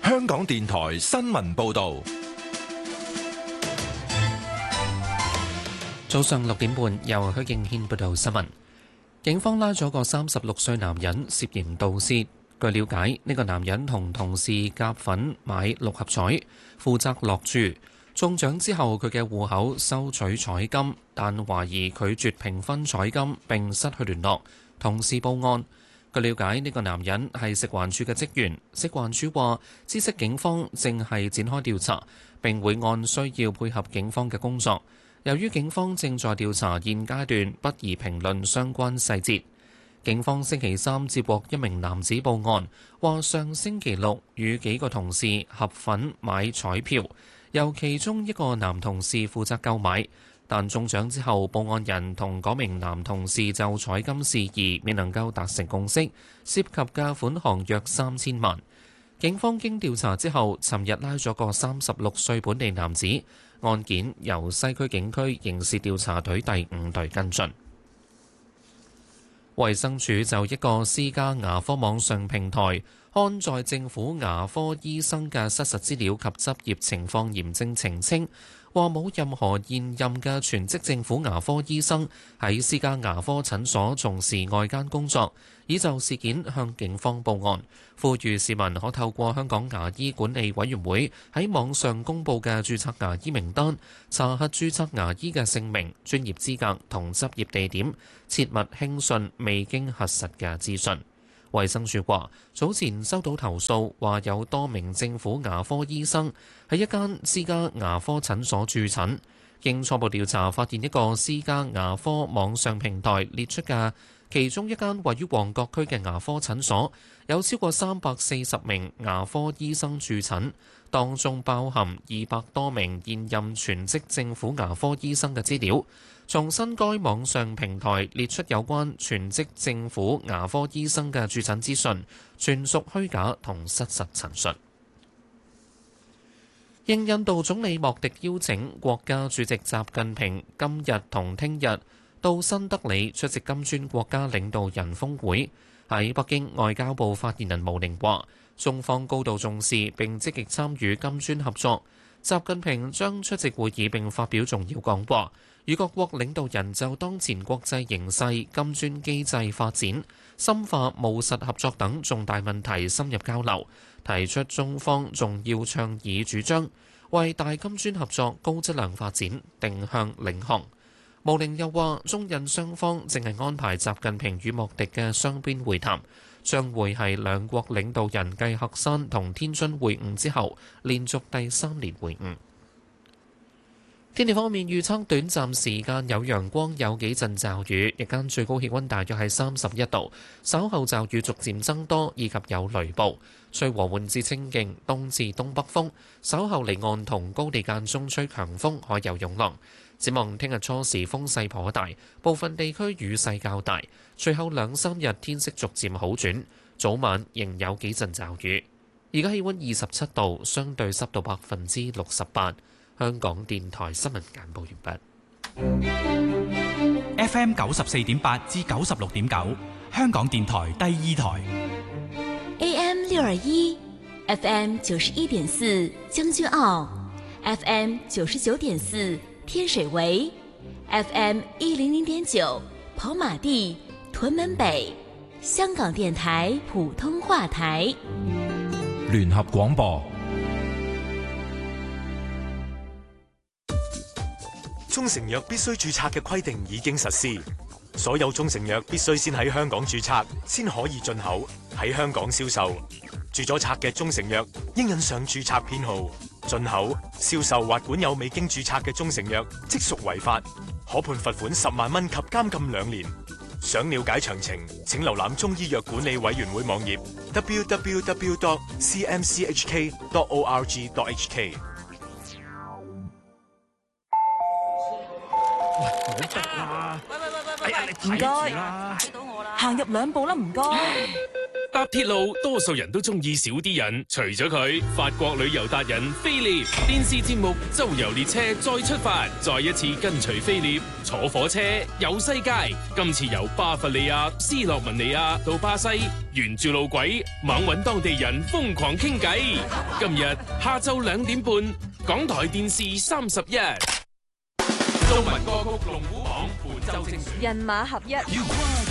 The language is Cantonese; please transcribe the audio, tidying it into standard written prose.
香港電台新聞報道。 早上6點半，由許敬軒報道新聞。警方拉咗個36歲男人涉嫌盜竊。據了解，呢個男人同同事夾份買六合彩，負責落注。中獎之後，佢嘅戶口收取彩金，但懷疑拒絕平分彩金並失去聯絡，同事報案。據了解，呢個男人係食環署嘅職員。食環署話，知悉警方正係展開調查，並會按需要配合警方嘅工作。由於警方正在調查，現階段不宜評論相關細節。警方星期三接獲一名男子報案，話上星期六與幾個同事合份買彩票，由其中一個男同事負責購買，但中獎之後，報案人同嗰名男同事就彩金事宜未能夠達成共識，涉及嘅款項約3000萬。警方經調查之後，尋日拉咗個36歲本地男子，案件由西區警區刑事調查隊第5隊跟進。衛生署就一個私家牙科網上平台刊載政府牙科醫生嘅失實資料及執業情況，嚴正澄清，話冇任何現任嘅全職政府牙科醫生喺私家牙科診所從事外間工作，已就事件向警方報案，呼籲市民可透過香港牙醫管理委員會喺網上公佈嘅註冊牙醫名單，查核註冊牙醫嘅姓名、專業資格同執業地點，切勿輕信未經核實嘅資訊。衛生署話，早前收到投訴，話有多名政府牙科醫生喺一間私家牙科診所駐診。經初步調查，發現一個私家牙科網上平台列出嘅其中一間位於旺角區嘅牙科診所，有超過340名牙科醫生駐診，當中包含200多名現任全職政府牙科醫生嘅資料。重申該網上平台列出有關全職政府牙科醫生嘅駐診資訊，全屬虛假同失實陳述。應印度總理莫迪邀請，國家主席習近平今日同聽日到新德里出席金磚國家領導人峰會。喺北京，外交部發言人毛寧話，中方高度重視並積極參與金磚合作。習近平將出席會議並發表重要講話，與各國領導人就當前國際形勢、金磚機制發展、深化務實合作等重大問題深入交流，提出中方重要倡議主張，為大金磚合作高質量發展定向領航。毛寧又話，中印雙方正係安排習近平與莫迪嘅雙邊會談，將會係兩國領導人繼鶴山同天津會晤之後，連續第3年會晤。天氣方面，預測短暫時間有陽光，有幾陣驟雨，日間最高氣溫大約係31度，稍後驟雨逐漸增多，以及有雷暴，吹和緩至清勁東至東北風，稍後離岸同高地間中吹強風，海有湧浪。展望聽日初時風勢頗大，部分地區雨勢較大，隨後2-3日天色逐漸好轉，早晚仍有幾陣驟雨。而家氣溫27度，相對濕度68%。香港電台新聞簡報完畢。FM 94.8至96.9，香港電台第2台。 AM 621 FM 91.4將軍澳 FM 99.4天水圍 FM 100.9跑馬地屯門北，香港電台普通話台。 聯合廣播。 中成藥必須註冊嘅規定已經實施，所有中成藥必須先喺香港註冊，先可以進口，喺香港銷售。註咗冊嘅中成藥應印上註冊編號。進口、銷售或管有未經註冊嘅中成藥，即屬違法，可判罰款10萬蚊及監禁2年。想了解詳情，請瀏覽中醫藥管理委員會網頁 www.cmchk.org.hk。 喂，唔好逼啦！ 唔該，行入2步啦，唔該。 搭鐵路多數人都中意少啲人，除咗佢，法國旅遊達人菲列電視節目《周遊列車》再出發，再一次跟隨菲列坐火車遊世界。今次由巴伐利亞、斯洛文尼亞到巴西，沿住路軌猛搵當地人瘋狂傾偈。今日下晝2點半，港台電視31。中文歌曲龍虎榜本周精選， 人馬合一。